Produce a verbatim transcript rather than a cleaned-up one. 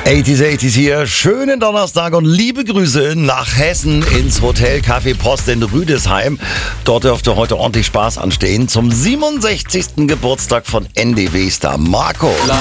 achtziger, achtziger hier. Schönen Donnerstag und liebe Grüße nach Hessen ins Hotel Café Post in Rüdesheim. Dort dürfte heute ordentlich Spaß anstehen zum siebenundsechzigsten Geburtstag von N D W-Star Marco.